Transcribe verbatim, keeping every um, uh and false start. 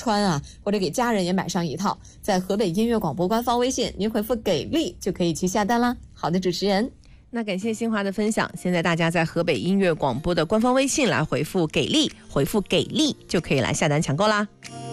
穿啊，或者给家人也买上一套，在河北音乐广播官方微信您回复给力就可以去下单啦。好的，主持人， 那感谢新华的分享，现在大家在河北音乐广播的官方微信来回复给力，回复给力就可以来下单抢购啦。